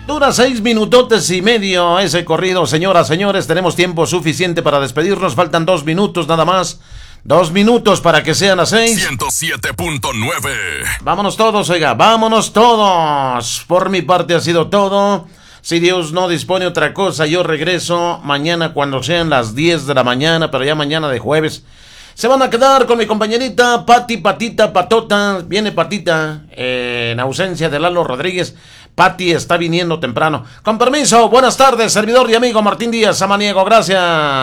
Dura 6 minutotes y medio ese corrido, señoras, señores. Tenemos tiempo suficiente para despedirnos. Faltan 2 minutos nada más. 2 minutos para que sean las 6. 107.9. Vámonos todos, oiga, vámonos todos. Por mi parte ha sido todo. Si Dios no dispone otra cosa, yo regreso mañana cuando sean las 10 de la mañana, pero ya mañana de jueves. Se van a quedar con mi compañerita Pati, Patita, Patota. Viene Patita en ausencia de Lalo Rodríguez. Pati está viniendo temprano. Con permiso, buenas tardes, servidor y amigo Martín Díaz Samaniego. Gracias.